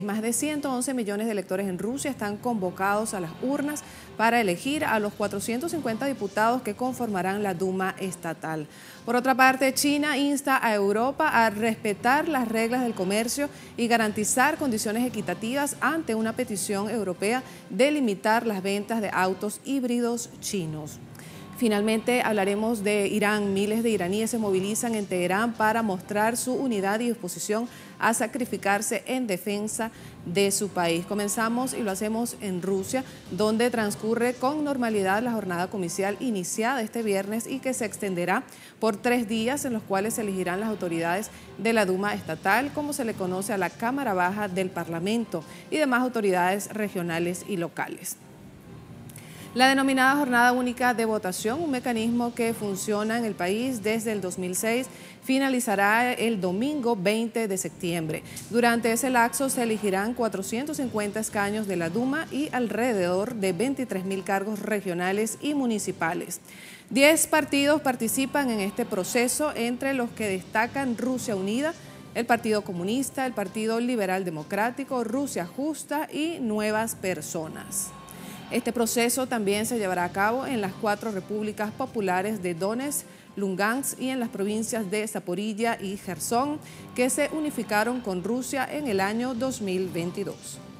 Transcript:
Más de 111 millones de electores en Rusia están convocados a las urnas para elegir a los 450 diputados que conformarán la Duma estatal. Por otra parte, China insta a Europa a respetar las reglas del comercio y garantizar condiciones equitativas ante una petición europea de limitar las ventas de autos híbridos chinos. Finalmente hablaremos de Irán. Miles de iraníes se movilizan en Teherán para mostrar su unidad y disposición a sacrificarse en defensa de su país. Comenzamos y lo hacemos en Rusia, donde transcurre con normalidad la jornada comicial iniciada este viernes y que se extenderá por 3 días, en los cuales se elegirán las autoridades de la Duma estatal, como se le conoce a la Cámara Baja del Parlamento, y demás autoridades regionales y locales. La denominada Jornada Única de Votación, un mecanismo que funciona en el país desde el 2006, finalizará el domingo 20 de septiembre. Durante ese lapso se elegirán 450 escaños de la Duma y alrededor de 23.000 cargos regionales y municipales. 10 partidos participan en este proceso, entre los que destacan Rusia Unida, el Partido Comunista, el Partido Liberal Democrático, Rusia Justa y Nuevas Personas. Este proceso también se llevará a cabo en las 4 repúblicas populares de Donetsk, Lugansk y en las provincias de Zaporilla y Jersón, que se unificaron con Rusia en el año 2022.